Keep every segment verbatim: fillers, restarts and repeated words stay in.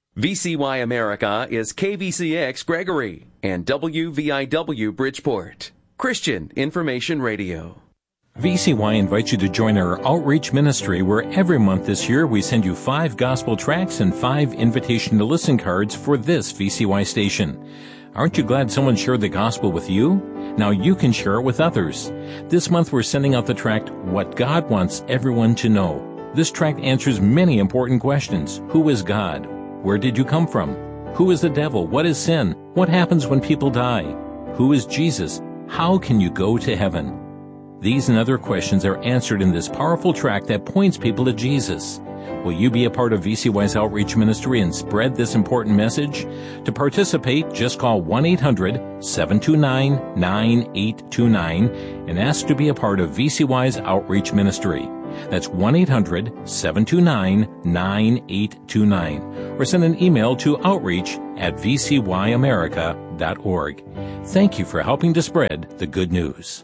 V C Y America is K V C X Gregory and W V I W Bridgeport, Christian Information Radio. V C Y invites you to join our outreach ministry where every month this year we send you five gospel tracts and five invitation to listen cards for this V C Y station. Aren't you glad someone shared the gospel with you? Now you can share it with others. This month we're sending out the tract, What God Wants Everyone to Know. This tract answers many important questions. Who is God? Where did you come from? Who is the devil? What is sin? What happens when people die? Who is Jesus? How can you go to heaven? These and other questions are answered in this powerful tract that points people to Jesus. Will you be a part of V C Y's outreach ministry and spread this important message? To participate, just call one eight hundred seven two nine nine eight two nine and ask to be a part of V C Y's outreach ministry. That's one eight hundred seven two nine nine eight two nine. Or send an email to outreach at v c y america dot org. Thank you for helping to spread the good news.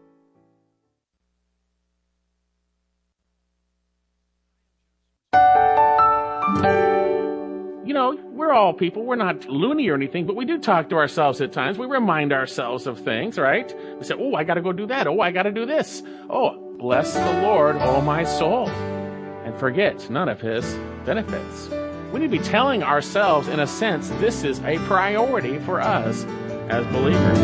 You know, we're all people. We're not loony or anything, but we do talk to ourselves at times. We remind ourselves of things, right? We say, oh, I got to go do that. Oh, I got to do this. Oh, bless the Lord, oh my soul, and forget none of his benefits. We need to be telling ourselves, in a sense, this is a priority for us as believers.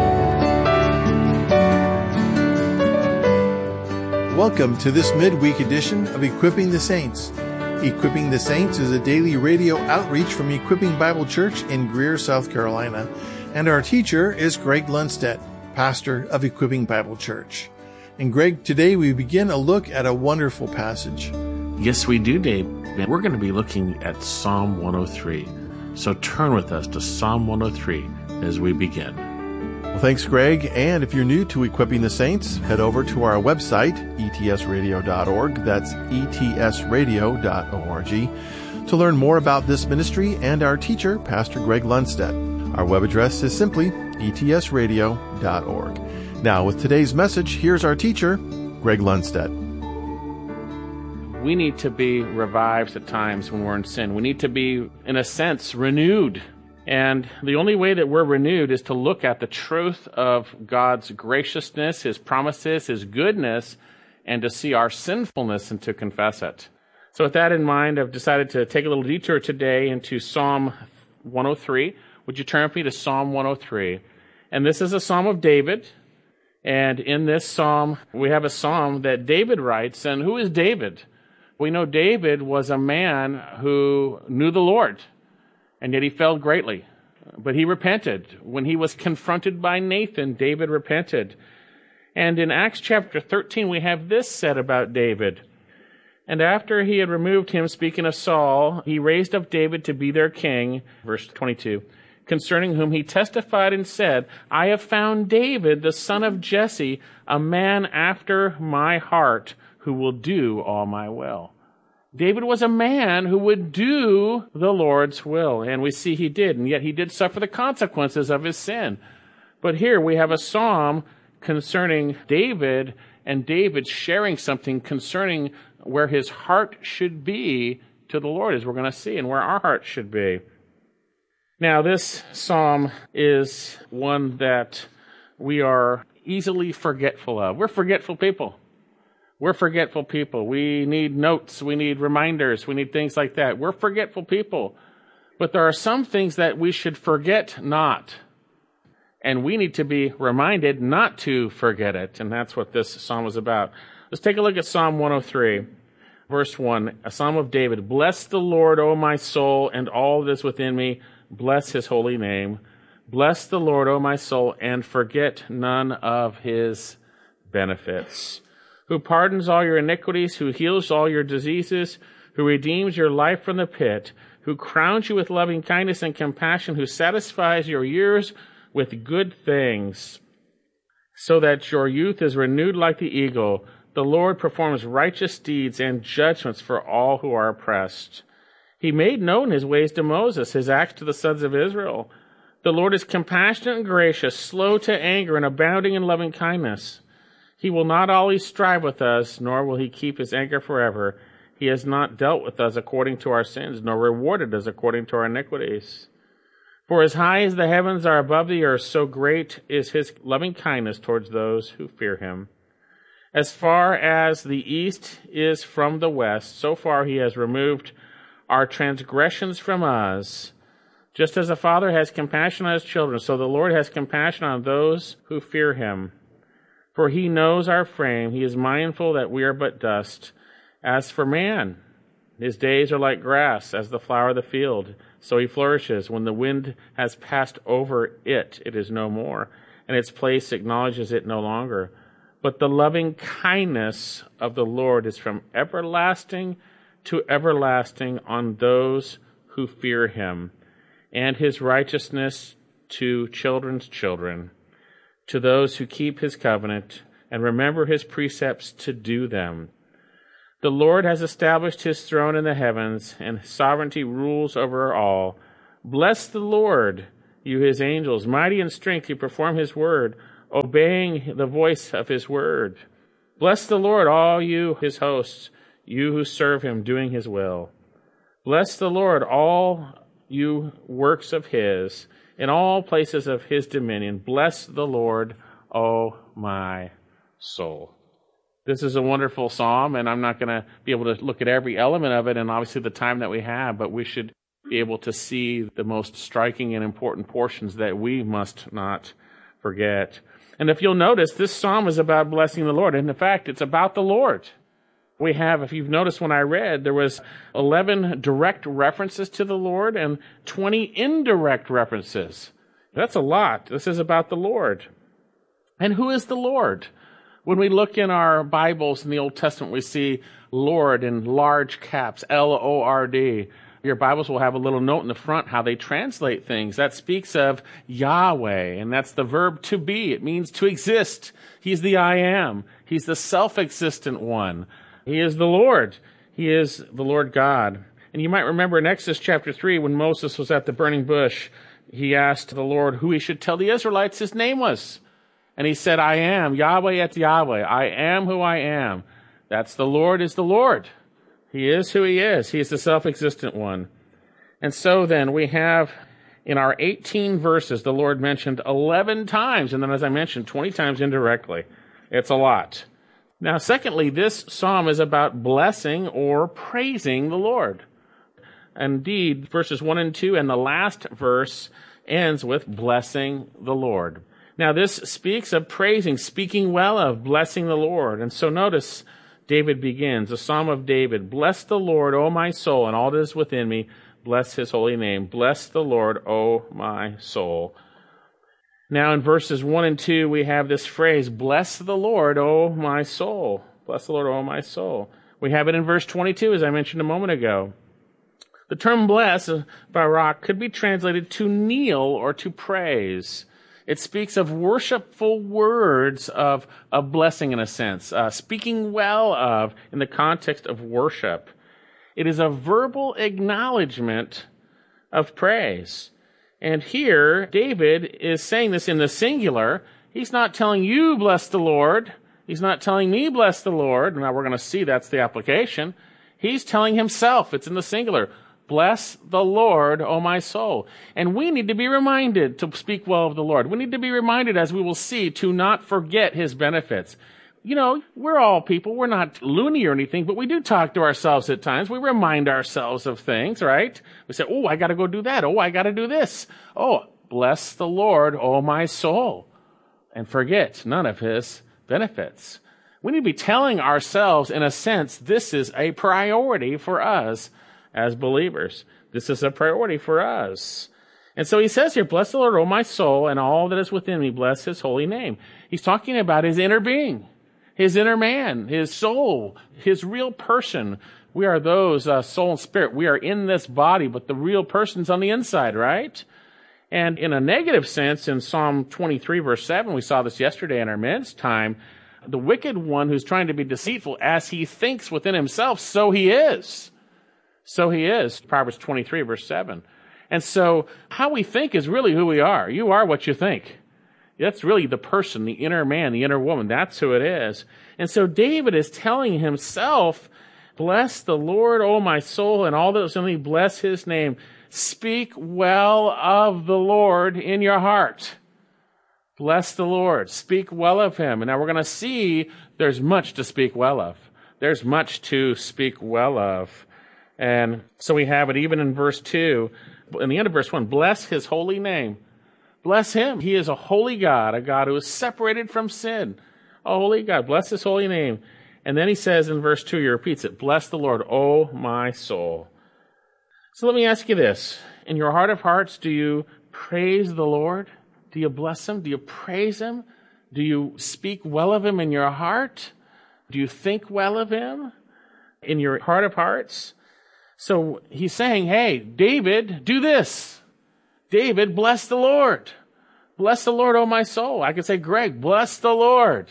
Welcome to this midweek edition of Equipping the Saints. Equipping the Saints is a daily radio outreach from Equipping Bible Church in Greer, South Carolina, and our teacher is Greg Lundstedt, pastor of Equipping Bible Church. And Greg, today we begin a look at a wonderful passage. Yes, we do, Dave. We're going to be looking at Psalm one oh three. So turn with us to Psalm one oh three as we begin. Well, thanks, Greg. And if you're new to Equipping the Saints, head over to our website, e t s radio dot org. That's e t s radio dot org to learn more about this ministry and our teacher, Pastor Greg Lundstedt. Our web address is simply e t s radio dot org. Now, with today's message, here's our teacher, Greg Lundstedt. We need to be revived at times when we're in sin. We need to be, in a sense, renewed. And the only way that we're renewed is to look at the truth of God's graciousness, his promises, his goodness, and to see our sinfulness and to confess it. So with that in mind, I've decided to take a little detour today into Psalm one oh three. Would you turn with me to Psalm one oh three? And this is a Psalm of David. And in this psalm, we have a psalm that David writes. And who is David? We know David was a man who knew the Lord. And yet he fell greatly. But he repented. When he was confronted by Nathan, David repented. And in Acts chapter thirteen, we have this said about David. And after he had removed him, speaking of Saul, he raised up David to be their king, verse twenty-two, concerning whom he testified and said, I have found David, the son of Jesse, a man after my heart, who will do all my will. David was a man who would do the Lord's will, and we see he did, and yet he did suffer the consequences of his sin. But here we have a psalm concerning David, and David sharing something concerning where his heart should be to the Lord, as we're going to see, and where our heart should be. Now, this psalm is one that we are easily forgetful of. We're forgetful people. We're forgetful people. We need notes. We need reminders. We need things like that. We're forgetful people. But there are some things that we should forget not. And we need to be reminded not to forget it. And that's what this psalm is about. Let's take a look at Psalm one oh three, verse one, a psalm of David. Bless the Lord, O my soul, and all that is within me. Bless his holy name. Bless the Lord, O my soul, and forget none of his benefits. Who pardons all your iniquities, who heals all your diseases, who redeems your life from the pit, who crowns you with loving kindness and compassion, who satisfies your years with good things, so that your youth is renewed like the eagle. The Lord performs righteous deeds and judgments for all who are oppressed. He made known his ways to Moses, his acts to the sons of Israel. The Lord is compassionate and gracious, slow to anger, and abounding in loving kindness. He will not always strive with us, nor will he keep his anger forever. He has not dealt with us according to our sins, nor rewarded us according to our iniquities. For as high as the heavens are above the earth, so great is his loving kindness towards those who fear him. As far as the east is from the west, so far he has removed our transgressions from us. Just as a father has compassion on his children, so the Lord has compassion on those who fear him. For he knows our frame. He is mindful that we are but dust. As for man, his days are like grass, as the flower of the field. So he flourishes. When the wind has passed over it, it is no more, and its place acknowledges it no longer. But the loving kindness of the Lord is from everlasting to everlasting on those who fear him, and his righteousness to children's children, to those who keep his covenant and remember his precepts to do them. The Lord has established his throne in the heavens, and his sovereignty rules over all. Bless the Lord, you his angels, mighty in strength, who perform his word, obeying the voice of his word. Bless the Lord, all you his hosts, you who serve him, doing his will. Bless the Lord, all you works of his, in all places of his dominion. Bless the Lord, O my soul. This is a wonderful psalm, and I'm not going to be able to look at every element of it, and obviously the time that we have, but we should be able to see the most striking and important portions that we must not forget. And if you'll notice, this psalm is about blessing the Lord, and in fact, it's about the Lord. We have, if you've noticed when I read, there was eleven direct references to the Lord and twenty indirect references. That's a lot. This is about the Lord. And who is the Lord? When we look in our Bibles in the Old Testament, we see Lord in large caps, L O R D. Your Bibles will have a little note in the front how they translate things. That speaks of Yahweh, and that's the verb to be. It means to exist. He's the I am. He's the self-existent one. He is the Lord. He is the Lord God. And you might remember in Exodus chapter three, when Moses was at the burning bush, he asked the Lord who he should tell the Israelites his name was. And he said, I am, Yahweh et Yahweh. I am who I am. That's the Lord is the Lord. He is who he is. He is the self-existent one. And so then we have in our eighteen verses, the Lord mentioned eleven times. And then as I mentioned, twenty times indirectly. It's a lot. Now, secondly, this psalm is about blessing or praising the Lord. Indeed, verses one and two and the last verse ends with blessing the Lord. Now, this speaks of praising, speaking well of, blessing the Lord. And so notice David begins, a psalm of David. Bless the Lord, O my soul, and all that is within me. Bless his holy name. Bless the Lord, O my soul. Now, in verses one and two, we have this phrase, bless the Lord, O my soul. Bless the Lord, O my soul. We have it in verse twenty-two, as I mentioned a moment ago. The term bless, barak, could be translated to kneel or to praise. It speaks of worshipful words of, of blessing in a sense, uh, speaking well of in the context of worship. It is a verbal acknowledgement of praise. And here, David is saying this in the singular. He's not telling you, bless the Lord. He's not telling me, bless the Lord. Now we're going to see that's the application. He's telling himself. It's in the singular. Bless the Lord, O my soul. And we need to be reminded to speak well of the Lord. We need to be reminded, as we will see, to not forget his benefits. You know, we're all people. We're not loony or anything, but we do talk to ourselves at times. We remind ourselves of things, right? We say, oh, I got to go do that. Oh, I got to do this. Oh, bless the Lord, O my soul. And forget none of his benefits. We need to be telling ourselves, in a sense, this is a priority for us as believers. This is a priority for us. And so he says here, bless the Lord, O my soul, and all that is within me, bless his holy name. He's talking about his inner being, his inner man, his soul, his real person. We are those, uh, soul and spirit. We are in this body, but the real person's on the inside, right? And in a negative sense, in Psalm twenty-three, verse seven, we saw this yesterday in our men's time, the wicked one who's trying to be deceitful, as he thinks within himself, so he is. So he is, Proverbs twenty-three, verse seven. And so how we think is really who we are. You are what you think. That's really the person, the inner man, the inner woman. That's who it is. And so David is telling himself Bless the Lord, O my soul, and all that is in me, bless his name. Speak well of the Lord in your heart. Bless the Lord. Speak well of him. And now we're going to see there's much to speak well of. There's much to speak well of. And so we have it even in verse two. In the end of verse one, bless his holy name. Bless him. He is a holy God, a God who is separated from sin. A holy God. Bless his holy name. And then he says in verse two, he repeats it, bless the Lord, O my soul. So let me ask you this. In your heart of hearts, do you praise the Lord? Do you bless him? Do you praise him? Do you speak well of him in your heart? Do you think well of him in your heart of hearts? So he's saying, hey, David, do this. David, bless the Lord. Bless the Lord, O my soul. I could say, Greg, bless the Lord,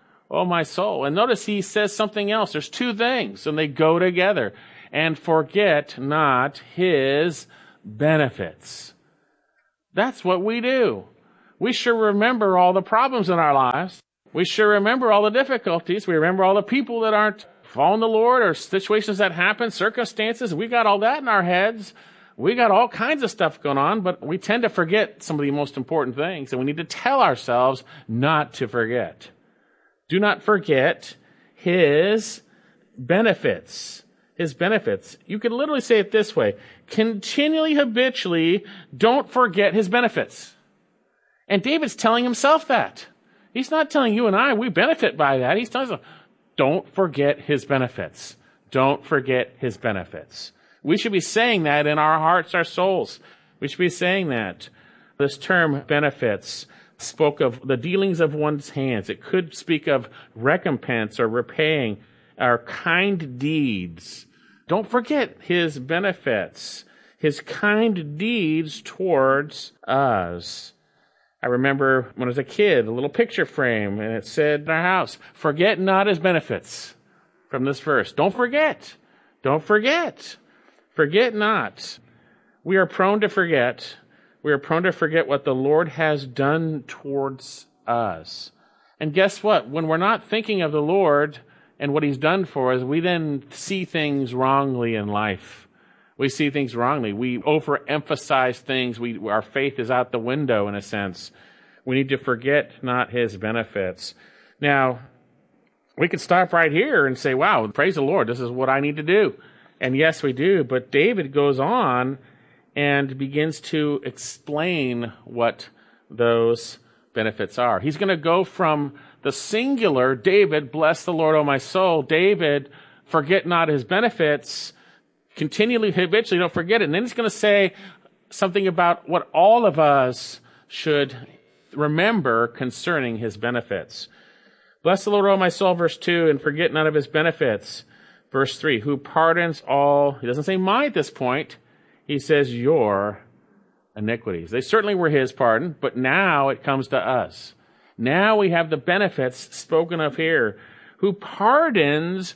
O my soul. And notice he says something else. There's two things, and they go together. And forget not his benefits. That's what we do. We sure remember all the problems in our lives. We sure remember all the difficulties. We remember all the people that aren't following the Lord or situations that happen, circumstances. We got all that in our heads. We got all kinds of stuff going on, but we tend to forget some of the most important things, and we need to tell ourselves not to forget. Do not forget his benefits. His benefits. You could literally say it this way. Continually, habitually, don't forget his benefits. And David's telling himself that. He's not telling you and I we benefit by that. He's telling us, don't forget his benefits. Don't forget his benefits. We should be saying that in our hearts, our souls. We should be saying that. This term benefits spoke of the dealings of one's hands. It could speak of recompense or repaying our kind deeds. Don't forget his benefits, his kind deeds towards us. I remember when I was a kid, a little picture frame, and it said in our house, forget not his benefits, from this verse. Don't forget. Don't forget. Forget not. We are prone to forget. We are prone to forget what the Lord has done towards us. And guess what? When we're not thinking of the Lord and what he's done for us, we then see things wrongly in life. We see things wrongly. We overemphasize things. We, our faith is out the window in a sense. We need to forget not his benefits. Now, we could stop right here and say, wow, praise the Lord. This is what I need to do. And yes, we do. But David goes on and begins to explain what those benefits are. He's going to go from the singular, David, bless the Lord, O my soul. David, forget not his benefits. Continually, habitually, don't forget it. And then he's going to say something about what all of us should remember concerning his benefits. Bless the Lord, O my soul, verse two, and forget none of his benefits. Verse three, who pardons all, he doesn't say my at this point, he says your iniquities. They certainly were his pardon, but now it comes to us. Now we have the benefits spoken of here. Who pardons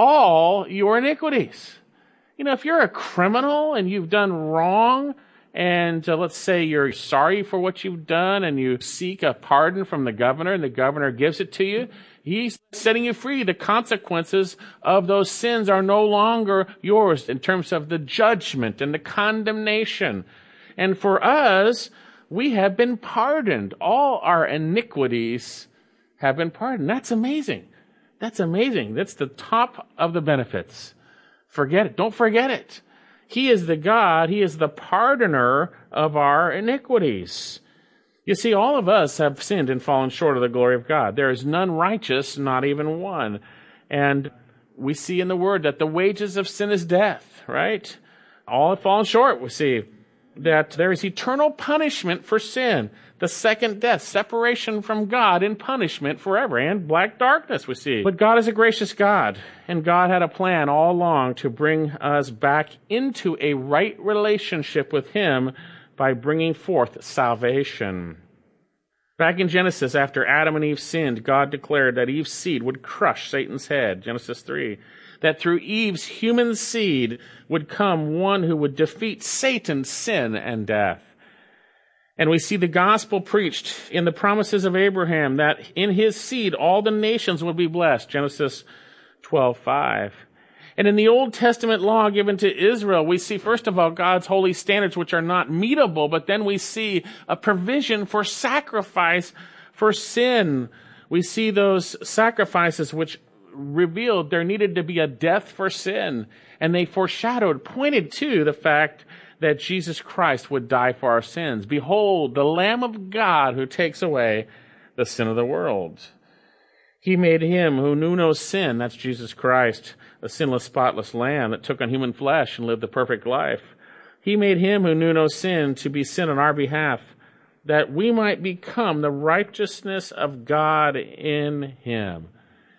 all your iniquities. You know, if you're a criminal and you've done wrong, and uh, let's say you're sorry for what you've done and you seek a pardon from the governor and the governor gives it to you, he's setting you free. The consequences of those sins are no longer yours in terms of the judgment and the condemnation. And for us, we have been pardoned. All our iniquities have been pardoned. That's amazing. That's amazing. That's the top of the benefits. Forget it. Don't forget it. He is the God. He is the pardoner of our iniquities. You see, all of us have sinned and fallen short of the glory of God. There is none righteous, not even one. And we see in the Word that the wages of sin is death, right? All have fallen short, we see. That there is eternal punishment for sin. The second death, separation from God in punishment forever, and black darkness, we see. But God is a gracious God, and God had a plan all along to bring us back into a right relationship with him by bringing forth salvation. Back in Genesis, after Adam and Eve sinned, God declared that Eve's seed would crush Satan's head, Genesis three. That through Eve's human seed would come one who would defeat Satan, sin, and death. And we see the gospel preached in the promises of Abraham that in his seed all the nations would be blessed, Genesis twelve five. And in the Old Testament law given to Israel, we see, first of all, God's holy standards, which are not meetable, but then we see a provision for sacrifice for sin. We see those sacrifices which revealed there needed to be a death for sin, and they foreshadowed, pointed to the fact that Jesus Christ would die for our sins. Behold, the Lamb of God who takes away the sin of the world. He made him who knew no sin, that's Jesus Christ, a sinless, spotless lamb that took on human flesh and lived the perfect life. He made him who knew no sin to be sin on our behalf, that we might become the righteousness of God in him.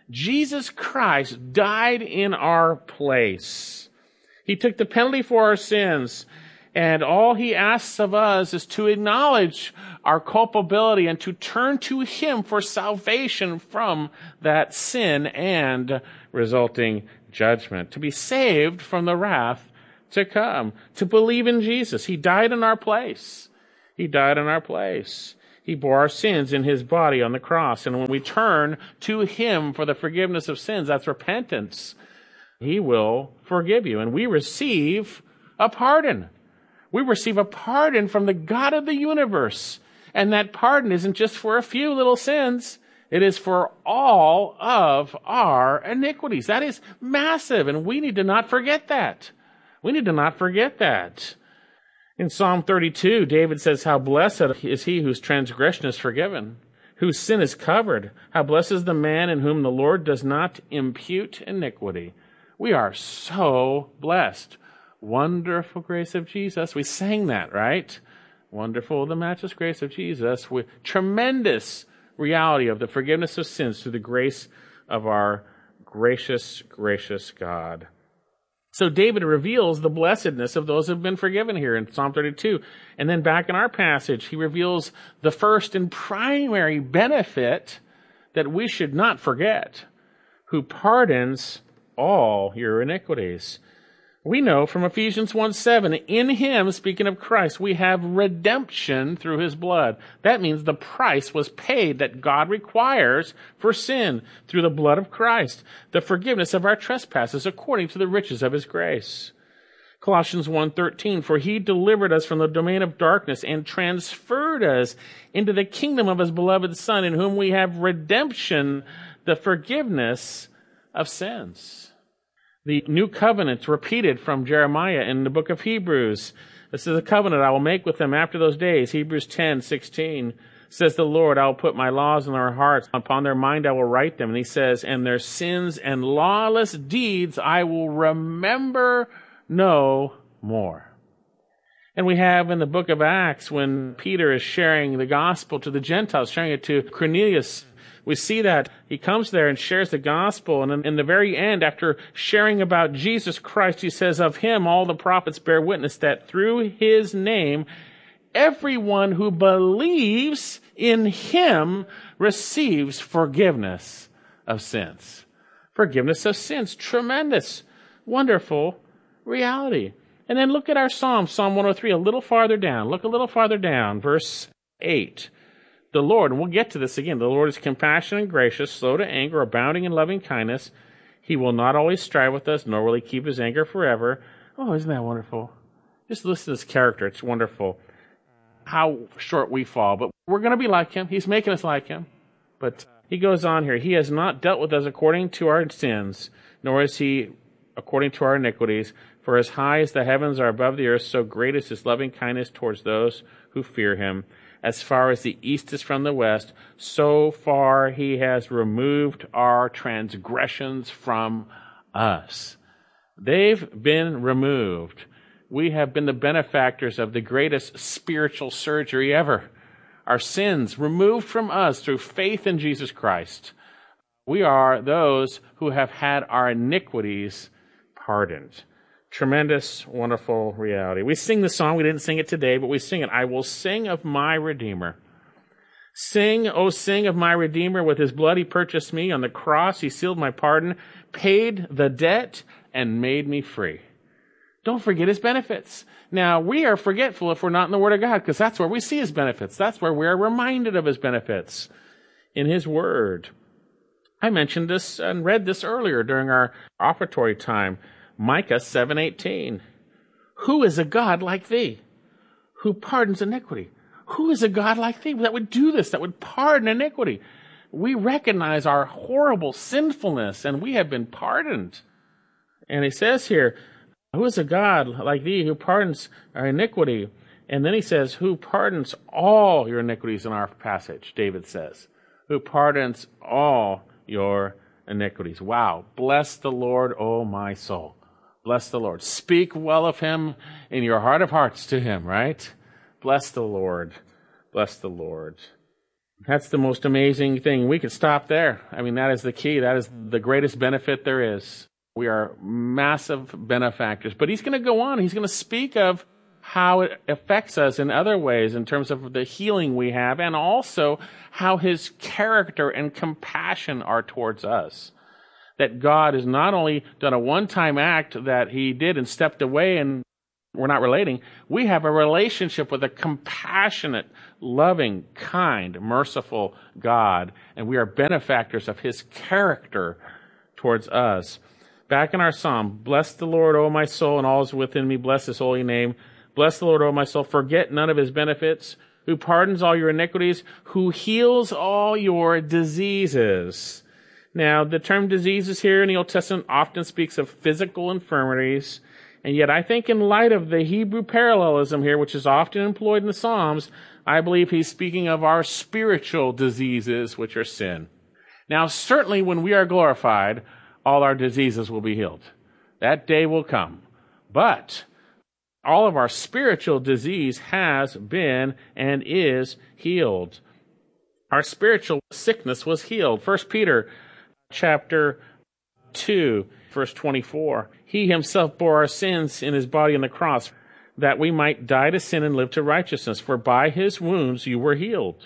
Jesus Christ died in our place. He took the penalty for our sins, and all he asks of us is to acknowledge our culpability and to turn to him for salvation from that sin and resulting judgment, to be saved from the wrath to come, to believe in Jesus. He died in our place. He died in our place. He bore our sins in his body on the cross. And when we turn to him for the forgiveness of sins, that's repentance, he will forgive you. And we receive a pardon. We receive a pardon from the God of the universe. And that pardon isn't just for a few little sins. It is for all of our iniquities. That is massive, and we need to not forget that. We need to not forget that. In Psalm thirty-two, David says, how blessed is he whose transgression is forgiven, whose sin is covered. How blessed is the man in whom the Lord does not impute iniquity. We are so blessed. Wonderful grace of Jesus. We sang that, right? Wonderful, the matchless grace of Jesus, with tremendous reality of the forgiveness of sins through the grace of our gracious, gracious God. So David reveals the blessedness of those who have been forgiven here in Psalm thirty-two. And then back in our passage, he reveals the first and primary benefit that we should not forget, who pardons all your iniquities. We know from Ephesians one seven, in him, speaking of Christ, we have redemption through his blood. That means the price was paid that God requires for sin through the blood of Christ, the forgiveness of our trespasses according to the riches of his grace. Colossians one thirteen, for he delivered us from the domain of darkness and transferred us into the kingdom of his beloved Son, in whom we have redemption, the forgiveness of sins. The new covenant repeated from Jeremiah in the book of Hebrews. This is a covenant I will make with them after those days. Hebrews ten sixteen says the Lord, I will put my laws in their hearts. Upon their mind I will write them. And he says, and their sins and lawless deeds I will remember no more. And we have in the book of Acts, when Peter is sharing the gospel to the Gentiles, sharing it to Cornelius, we see that he comes there and shares the gospel. And in the very end, after sharing about Jesus Christ, he says, of him all the prophets bear witness that through his name, everyone who believes in him receives forgiveness of sins. Forgiveness of sins. Tremendous, wonderful reality. And then look at our Psalm, Psalm one oh three, a little farther down. Look a little farther down, verse eight. The Lord, and we'll get to this again, the Lord is compassionate and gracious, slow to anger, abounding in loving kindness. He will not always strive with us, nor will he keep his anger forever. Oh, isn't that wonderful? Just listen to this character. It's wonderful. How short we fall, but we're going to be like him. He's making us like him. But he goes on here. He has not dealt with us according to our sins, nor is he according to our iniquities. For as high as the heavens are above the earth, so great is his loving kindness towards those who fear him. As far as the east is from the west, so far he has removed our transgressions from us. They've been removed. We have been the benefactors of the greatest spiritual surgery ever. Our sins removed from us through faith in Jesus Christ. We are those who have had our iniquities pardoned. Tremendous, wonderful reality. We sing the song. We didn't sing it today, but we sing it. I will sing of my Redeemer. Sing, oh, sing of my Redeemer. With his blood he purchased me. On the cross he sealed my pardon, paid the debt, and made me free. Don't forget his benefits. Now, we are forgetful if we're not in the Word of God, because that's where we see his benefits. That's where we are reminded of his benefits in his Word. I mentioned this and read this earlier during our offertory time. Micah seven eighteen. Who is a God like thee, who pardons iniquity? Who is a God like thee that would do this, that would pardon iniquity? We recognize our horrible sinfulness, and we have been pardoned. And he says here, who is a God like thee who pardons our iniquity? And then he says, who pardons all your iniquities in our passage, David says. Who pardons all your iniquities. Wow. Bless the Lord, O my soul. Bless the Lord. Speak well of him in your heart of hearts to him, right? Bless the Lord. Bless the Lord. That's the most amazing thing. We could stop there. I mean, that is the key. That is the greatest benefit there is. We are massive benefactors. But he's going to go on. He's going to speak of how it affects us in other ways in terms of the healing we have, and also how his character and compassion are towards us. That God has not only done a one-time act that he did and stepped away and we're not relating. We have a relationship with a compassionate, loving, kind, merciful God, and we are benefactors of his character towards us. Back in our psalm, bless the Lord, O my soul, and all is within me. Bless his holy name. Bless the Lord, O my soul. Forget none of his benefits, who pardons all your iniquities, who heals all your diseases. Now, the term diseases here in the Old Testament often speaks of physical infirmities, and yet I think in light of the Hebrew parallelism here, which is often employed in the Psalms, I believe he's speaking of our spiritual diseases, which are sin. Now, certainly when we are glorified, all our diseases will be healed. That day will come. But all of our spiritual disease has been and is healed. Our spiritual sickness was healed. First Peter chapter two, verse twenty-four. He himself bore our sins in his body on the cross, that we might die to sin and live to righteousness. For by his wounds you were healed.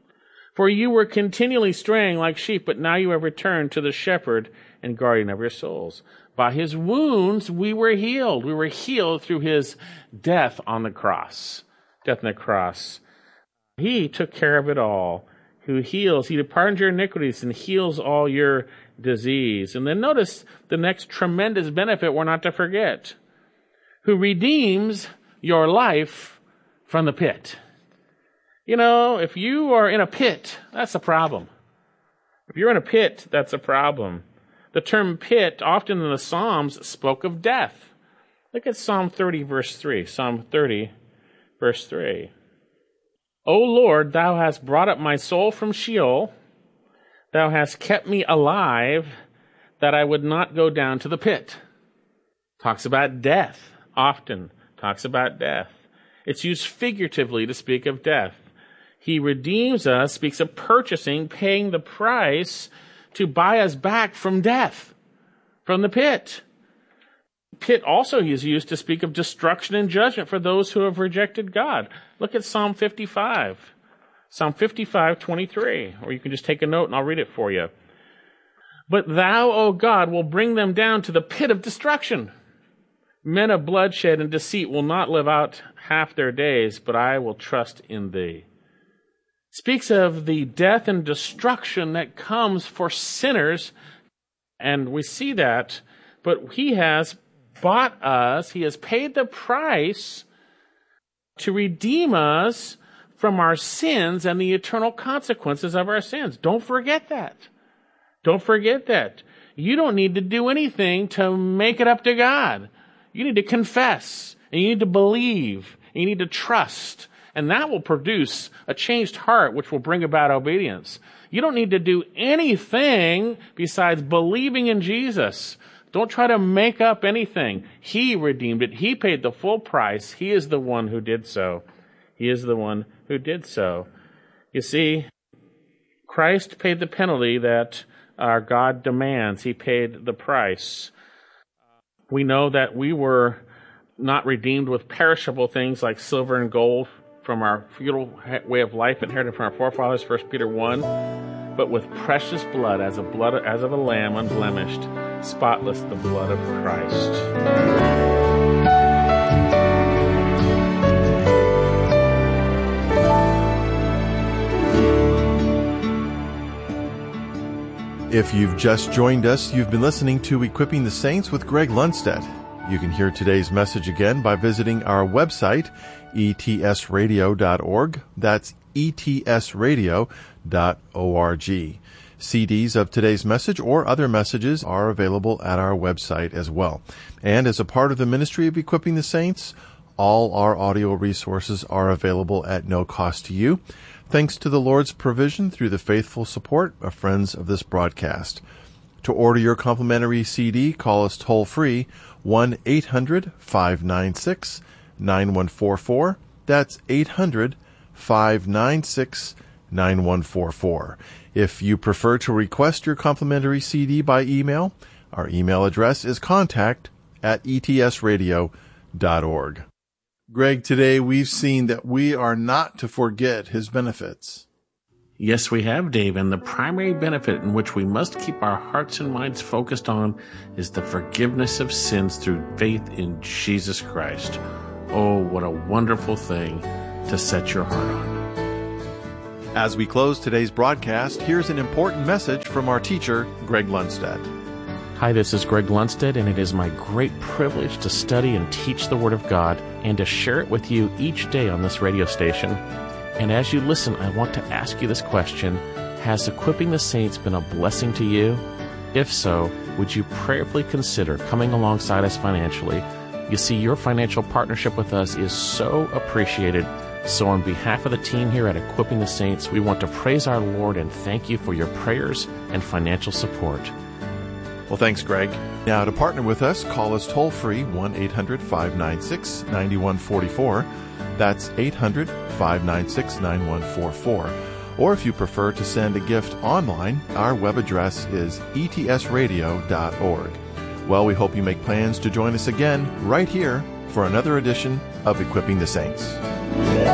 For you were continually straying like sheep, but now you have returned to the shepherd and guardian of your souls. By his wounds we were healed. We were healed through his death on the cross. Death on the cross. He took care of it all. Who heals, he pardons your iniquities and heals all your disease. And then notice the next tremendous benefit we're not to forget. Who redeems your life from the pit. You know, if you are in a pit, that's a problem. If you're in a pit, that's a problem. The term pit, often in the Psalms, spoke of death. Look at Psalm thirty, verse three. Psalm thirty, verse three. O Lord, thou hast brought up my soul from Sheol. Thou hast kept me alive, that I would not go down to the pit. Talks about death, often talks about death. It's used figuratively to speak of death. He redeems us, speaks of purchasing, paying the price to buy us back from death, from the pit. Pit also is used to speak of destruction and judgment for those who have rejected God. Look at Psalm fifty-five. Psalm fifty-five, twenty-three. Or you can just take a note and I'll read it for you. But thou, O God, will bring them down to the pit of destruction. Men of bloodshed and deceit will not live out half their days, but I will trust in thee. Speaks of the death and destruction that comes for sinners, and we see that, but he has bought us, he has paid the price to redeem us from our sins and the eternal consequences of our sins. Don't forget that. Don't forget that. You don't need to do anything to make it up to God. You need to confess, and you need to believe, and you need to trust, and that will produce a changed heart, which will bring about obedience. You don't need to do anything besides believing in Jesus. Don't try to make up anything. He redeemed it. He paid the full price. He is the one who did so. He is the one who did so. You see, Christ paid the penalty that our God demands. He paid the price. We know that we were not redeemed with perishable things like silver and gold from our feudal way of life inherited from our forefathers, First Peter one, but with precious blood, as of blood as of a lamb, unblemished, spotless, the blood of Christ. If you've just joined us, you've been listening to Equipping the Saints with Greg Lundstedt. You can hear today's message again by visiting our website, e t s radio dot org. That's e t s radio dot org. C Ds of today's message or other messages are available at our website as well. And as a part of the ministry of Equipping the Saints, all our audio resources are available at no cost to you, thanks to the Lord's provision through the faithful support of friends of this broadcast. To order your complimentary C D, call us toll-free, one eight hundred five nine six nine one four four. That's eight hundred five nine six nine one four four. If you prefer to request your complimentary C D by email, our email address is contact at e t s radio dot org. Greg, today we've seen that we are not to forget his benefits. Yes, we have, Dave, and the primary benefit in which we must keep our hearts and minds focused on is the forgiveness of sins through faith in Jesus Christ. Oh, what a wonderful thing to set your heart on. As we close today's broadcast, here's an important message from our teacher, Greg Lundstedt. Hi, this is Greg Lundstedt, and it is my great privilege to study and teach the Word of God and to share it with you each day on this radio station. And as you listen, I want to ask you this question: has Equipping the Saints been a blessing to you? If so, would you prayerfully consider coming alongside us financially? You see, your financial partnership with us is so appreciated. So on behalf of the team here at Equipping the Saints, we want to praise our Lord and thank you for your prayers and financial support. Well, thanks, Greg. Now, to partner with us, call us toll-free, one eight hundred five nine six nine one four four. That's eight hundred five nine six nine one four four. Or if you prefer to send a gift online, our web address is e t s radio dot org. Well, we hope you make plans to join us again right here for another edition of Equipping the Saints.